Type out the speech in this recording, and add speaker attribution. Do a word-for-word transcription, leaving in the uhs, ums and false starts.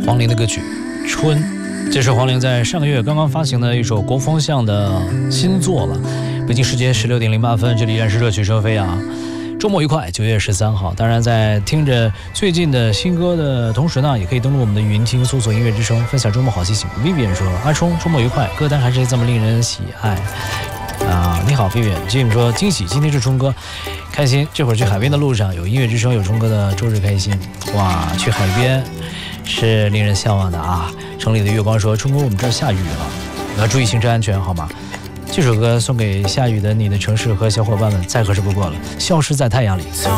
Speaker 1: 黄龄的歌曲《春》，这是黄龄在上个月刚刚发行的一首国风向的新作了。北京时间十六点零八分，这里依然是热曲声飞啊。周末愉快，九月十三号。当然，在听着最近的新歌的同时呢，也可以登录我们的云听，搜索音乐之声，分享周末好心情。Vivian 说：“阿冲，周末愉快，歌单还是这么令人喜爱。”啊，你好 Vivian。Jim 说：“惊喜，今天是冲哥，开心。这会儿去海边的路上，有音乐之声，有冲哥的周日开心。哇，去海边是令人向往的啊。”城里的月光说：“冲哥，我们这儿下雨了，要注意行车安全，好吗？”这首歌送给下雨的你的城市和小伙伴们，再合适不过了，消失在太阳里。